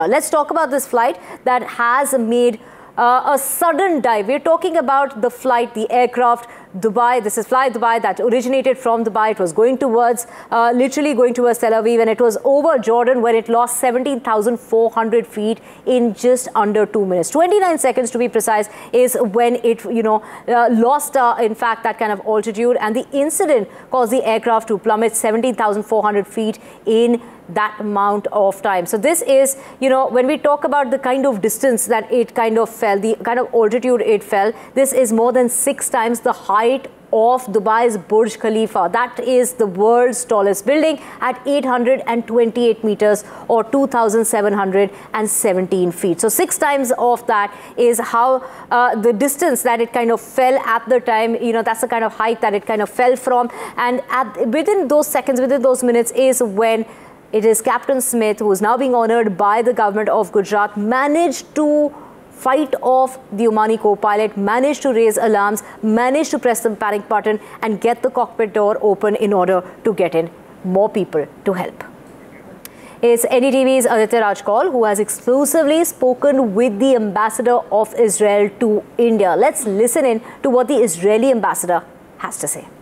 Let's talk about this flight that has made a sudden dive. We're talking about the flight, the aircraft, Dubai. This is Fly Dubai that originated from Dubai. It was going towards, literally going towards Tel Aviv, and it was over Jordan when it lost 17,400 feet in just under 2 minutes. 29 seconds to be precise is when it, lost, in fact, that kind of altitude. And the incident caused the aircraft to plummet 17,400 feet in that amount of time. So this is, when we talk about the kind of distance that it kind of fell, the kind of altitude it fell, this is more than 6 times the height of Dubai's Burj Khalifa. That is the world's tallest building at 828 meters or 2,717 feet. So 6 times of that is how the distance that it kind of fell at the time, that's the kind of height that it kind of fell from. And within those seconds, within those minutes is when it is Captain Smith, who is now being honored by the government of Gujarat, managed to fight off the Omani co-pilot, managed to raise alarms, managed to press the panic button and get the cockpit door open in order to get in more people to help. It's NDTV's Aditya Raj Kaul, who has exclusively spoken with the ambassador of Israel to India. Let's listen in to what the Israeli ambassador has to say.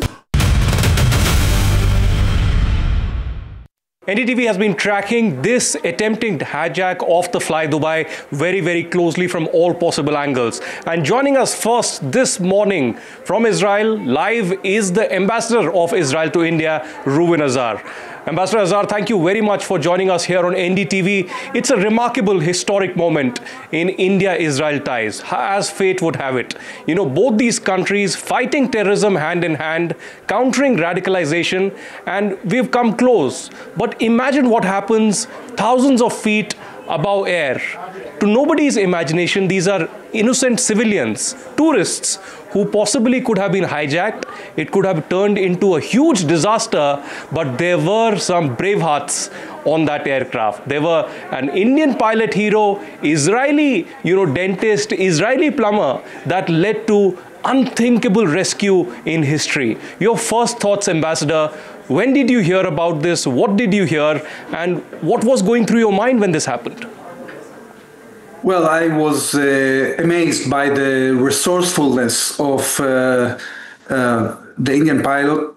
NDTV has been tracking this attempting hijack of the Fly Dubai very, very closely from all possible angles. And joining us first this morning from Israel live is the ambassador of Israel to India, Reuven Azar. Ambassador Azar, thank you very much for joining us here on NDTV. It's a remarkable historic moment in India-Israel ties, as fate would have it. Both these countries fighting terrorism hand in hand, countering radicalization, and we've come close. But imagine what happens thousands of feet above air. To nobody's imagination, these are innocent civilians, tourists, who possibly could have been hijacked. It could have turned into a huge disaster, but there were some brave hearts on that aircraft. There were an Indian pilot hero, Israeli, dentist, Israeli plumber that led to unthinkable rescue in history. Your first thoughts, Ambassador, when did you hear about this? What did you hear? And what was going through your mind when this happened? Well, I was amazed by the resourcefulness of the Indian pilot,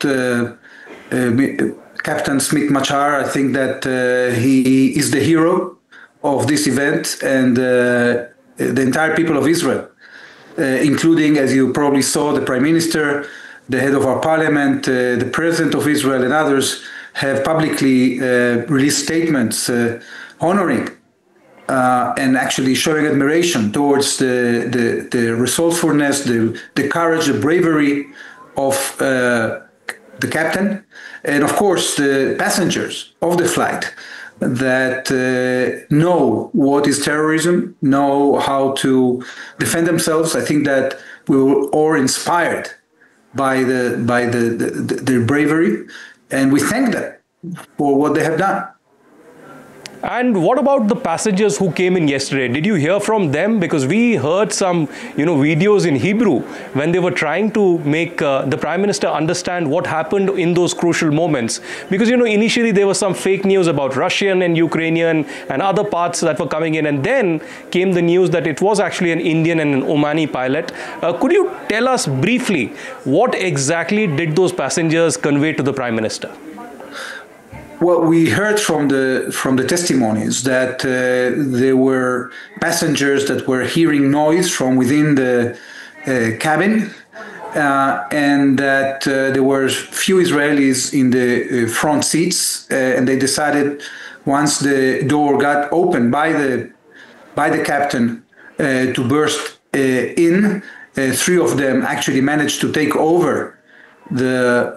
Captain Smith Machar. I think that he is the hero of this event, and the entire people of Israel, including, as you probably saw, the Prime Minister, the head of our parliament, the President of Israel, and others have publicly released statements honoring and actually showing admiration towards the resourcefulness, the courage, the bravery of the captain, and of course the passengers of the flight that know what is terrorism, know how to defend themselves. I think that we were all inspired by their bravery, and we thank them for what they have done. And what about the passengers who came in yesterday? Did you hear from them? Because we heard some, videos in Hebrew when they were trying to make the Prime Minister understand what happened in those crucial moments. Because, initially there was some fake news about Russian and Ukrainian and other parts that were coming in. And then came the news that it was actually an Indian and an Omani pilot. Could you tell us briefly what exactly did those passengers convey to the Prime Minister? Well, we heard from the testimonies that there were passengers that were hearing noise from within the cabin, and that there were few Israelis in the front seats, and they decided once the door got opened by the captain to burst in. 3 of them actually managed to take over the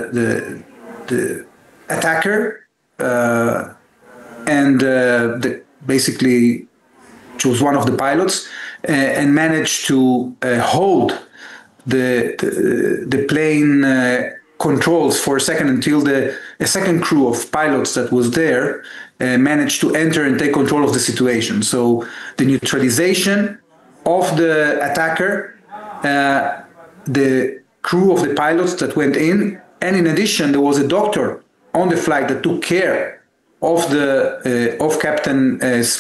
attacker, and basically chose one of the pilots and managed to hold the plane controls for a second until a second crew of pilots that was there managed to enter and take control of the situation. So the neutralization of the attacker, the crew of the pilots that went in, and in addition, there was a doctor on the flight that took care of Captain